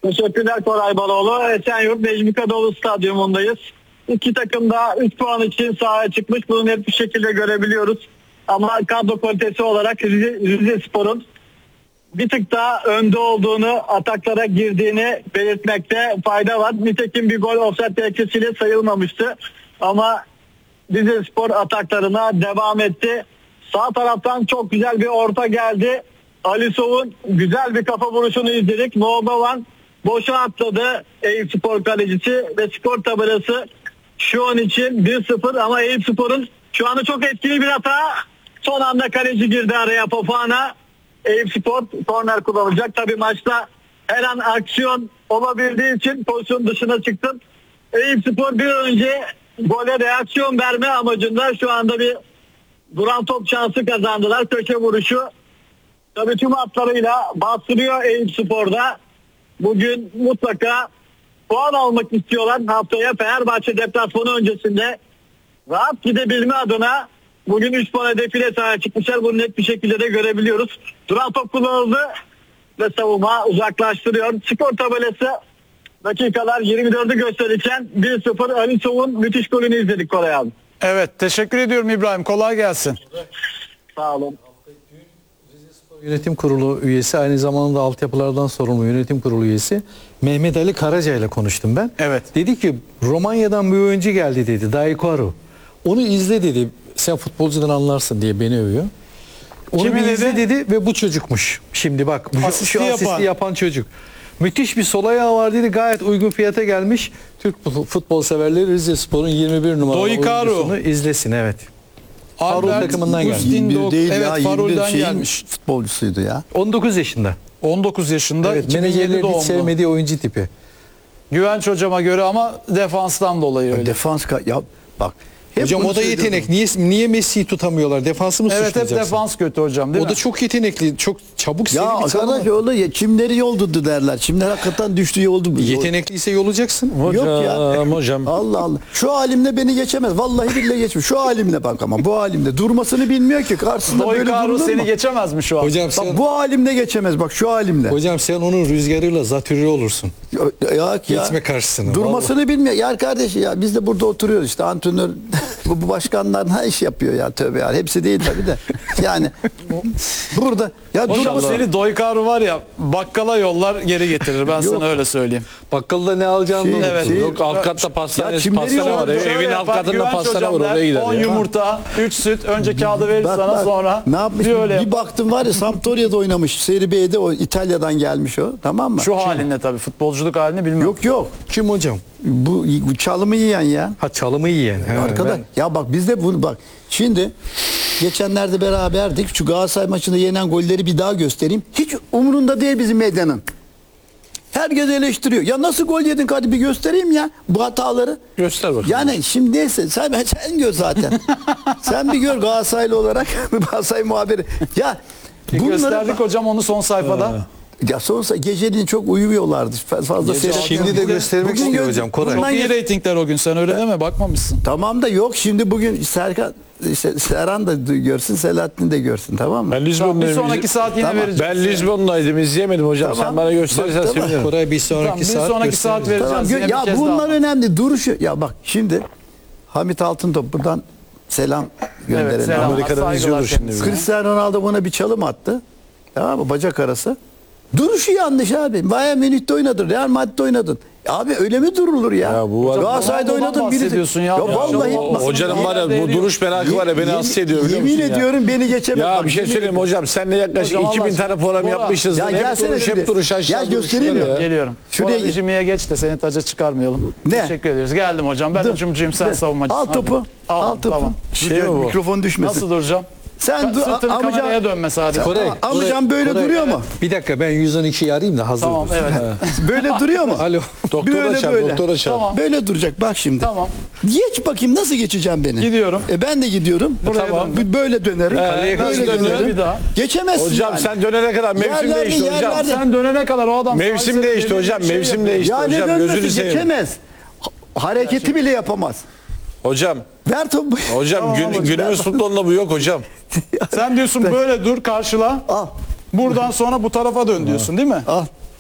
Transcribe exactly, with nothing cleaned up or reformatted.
Teşekkürler Koray Baloğlu. Esenyurt Necmi Kadıoğlu Stadyumundayız. İki takım da üç puan için sahaya çıkmış. Bunu net bir şekilde görebiliyoruz. Ama kadro kalitesi olarak Rize, Rizespor'un bir tık daha önde olduğunu, ataklara girdiğini belirtmekte fayda var. Nitekim bir gol ofsayt tehlikesiyle sayılmamıştı. Ama Rizespor ataklarına devam etti. Sağ taraftan çok güzel bir orta geldi. Alisov'un güzel bir kafa vuruşunu izledik. Moldovan boşa atladı Eyüpspor kalecisi ve skor tabelası şu an için bir sıfır ama Eyüpspor'un şu anda çok etkili bir hata. Son anda kaleci girdi araya, Fofana. Eyüpspor korner kullanacak. Tabii maçta her an aksiyon olabildiği için pozisyon dışına çıktım. Eyüpspor bir önce gole reaksiyon verme amacında şu anda bir duran top şansı kazandılar. Köşe vuruşu. Tabii tüm hatlarıyla bastırıyor Eyüpspor'da. Bugün mutlaka puan almak istiyorlar. Haftaya Fenerbahçe deplasmanı öncesinde rahat gidebilme adına bugün üç puan hedefiyle sahaya çıkmışlar. Bunu net bir şekilde de görebiliyoruz. Duran top kullanıldı ve savunma uzaklaştırıyor. Skor tabelası dakikalar yirmi dördü gösterirken bir sıfır Alisov'un müthiş golünü izledik Koray abi. Evet, teşekkür ediyorum İbrahim. Kolay gelsin. Sağ olun. Yönetim Kurulu üyesi, aynı zamanda altyapılardan sorumlu yönetim kurulu üyesi Mehmet Ali Karaca ile konuştum ben. Evet. Dedi ki Romanya'dan bir oyuncu geldi dedi, Daikaru. Onu izle dedi, sen futbolcudan anlarsın diye beni övüyor. Onu Kimi bir izle dedi? dedi ve bu çocukmuş. Şimdi bak bu Asisti şu asisti yapan. yapan çocuk. Müthiş bir sol ayağı var dedi, gayet uygun fiyata gelmiş. Türk futbol severleri Rizespor'un yirmi bir numaralı Doikaru. oyuncusunu izlesin, evet. Farol Albert takımından gelmiş. Gustin yirmi bir Dok- değil evet, ya, yirmi bir Farol'den şeyin gelmiş. futbolcusuydu ya. on dokuz yaşında. on dokuz yaşında, Evet, iki bin yedi menajerlerin hiç doğumlu. sevmediği oyuncu tipi. Güvenç hocama göre ama defanstan dolayı öyle. Defans ka- ya bak. hep Hocam bunu o da söylüyorum. yetenek. Niye niye Messi'yi tutamıyorlar? Defansı mı Evet, hep suçlayacaksın? defans kötü hocam, değil O mi? da çok yetenekli, çok çabuk seri Ya bir arkadaş savunma. öyle ya, çimleri yoldu derler. Çimler hakikaten düştü yoldu. Yetenekliyse yolacaksın. Yok ya. Hocam. Allah Allah. Şu halimle beni geçemez. Vallahi billahi geçmiyor. Şu halimle bak ama bu halimle. Durmasını bilmiyor ki. Karşısında böyle Doikaru durulur seni mu? geçemez mi şu an? Hocam sen Bak bu halimle geçemez. Bak şu halimle. hocam sen onun rüzgarıyla zatürre olursun. Ya, ya, Geçme karşısına. Durmasını bilmiyor. Ya kardeş ya biz de burada oturuyoruz işte antrenör bu, bu başkanlar her iş yapıyor ya, tövbe ya. Hepsi değil tabii de. Yani burada ya Hocam durması seni Doikaru var ya bakkala yollar geri getirir, ben Yok. sana öyle söyleyeyim. Bakkalda ne alacağını Şey, da Evet. şey- Yok, alt katta Ya pastane, çimleri pastane yok. var. Şöyle Evin alt yapar, katında Güvenç pastane hocam var, der, oraya gider. on ya. yumurta, üç süt, önce kağıdı verir Bak, sana, bak, sonra ne yapmış? bir öyle yap. Bir baktım var ya, Sampdoria'da oynamış. Serie B'de, o İtalya'dan gelmiş o. Tamam mı? Şu halinle tabii, futbolculuk halini bilmem. Yok yok. kim hocam? Bu, bu çalımı yiyen ya. Ha çalımı yiyen. Ha, Arkadaş ben- ya bak biz de bunu bak. Şimdi geçenlerde beraberdik. Şu Galatasaray maçında yenen golleri bir daha göstereyim. Hiç umurunda değil bizim medyanın. Herkes eleştiriyor. Ya nasıl gol yedin, hadi bir göstereyim ya bu hataları. Göster bakalım. Yani şimdi neyse sen, sen gör zaten. Sen bir gör Galatasaraylı olarak Galatasaray muhabiri. Ya Bir bunları gösterdik hocam onu son sayfada. ya sonrasında geceliğin çok uyumuyorlardı. Fazla Gece seyret- Şimdi de Bugün- göstermek bugün istiyor gö- hocam. Koray. bundan- Çok iyi reytingler o gün, sen öyle deme, bakmamışsın. Tamam da yok şimdi bugün Serkan işte Serhan da görsün, Selahattin de görsün, tamam mı? Ben Tamam, bir Lizbon'dayım. sonraki saat yine Tamam. vereceğiz. Ben Lizbon'daydım, izleyemedim hocam. Tamam. Sen bana gösterirsen Bak, tamam. sevinirim. Koray bir sonraki Tamam, bir saat sonraki saat gösteririz. vereceğiz. Tamam, yine bir ya kez bunlar daha. önemli. Duruşu ya bak şimdi Hamit Altıntop buradan selam gönderelim. Evet, selam. Amerika'dan Saygılar izliyordur şimdi. kendisine. Cristiano Ronaldo buna bir çalım attı. Tamam mı? Bacak arası. Duruşu yanlış abi. Bayern Münih'te oynadın, Real Madrid'de oynadın. Abi öyle mi durulur ya? Ya bu var- Galatasaray'da Ronaldo'dan oynadın birisi. bahsediyorsun ya. Ya vallahi O- Hocanın var ya, bu duruş merakı var ya, beni hasta ediyor biliyor musun Yemin ya? ediyorum beni geçemez. Ya Bak, bir şey yemin söyleyeyim ediyorum. hocam. Seninle yaklaşık Hocam iki bin Allah tane program Bora. yapmışız. Ya Hep gelsene duruş, bir de. hep duruş aşağı. Ya duruş göstereyim yukarı mi? ya. Geliyorum. Şuraya- Şuraya Jimi'ye geç de seni taca çıkarmayalım. Ne? Teşekkür ediyoruz. Geldim hocam. Ben Dur. hücumcuyum, sen Dur. savunmacısın. Al topu. Hadi. Al Aldım, topu. tamam. Şey mi bu? Mikrofon düşmesin. Nasıl duracağım? Sen dur, Sırtını amca. kameraya dönme sadece. Koray, Aa, amcam Koray, böyle Koray, duruyor mu? Bir dakika ben yüz on ikiyi arayayım da hazır Tamam, olsun. evet. Böyle duruyor mu? Alo. Doktor Böyle, açar, böyle. doktor açar. Tamam. Böyle duracak bak şimdi. Tamam. Geç bakayım nasıl geçeceğim beni? Gidiyorum. E ben de gidiyorum. Buraya tamam. döndüm. Böyle dönerim. Kaleye böyle nasıl dönüyor? dönerim. Bir daha. Geçemezsin Hocam yani. sen dönene kadar mevsim Yerlerde, değişti hocam. yerlerde. Sen dönene kadar o adam... Mevsim sadece değişti belli hocam, bir şey mevsim yapıyor. değişti. Ya ne hocam, dönmesi gözünü seveyim. geçemez. Ha- Hareketi bile yapamaz. Hocam, Ver topu. hocam Tamam, gün, hocam. günümüz futbolunda bu yok hocam. Sen diyorsun böyle dur karşıla. Al. Buradan sonra bu tarafa dön diyorsun değil mi? Al.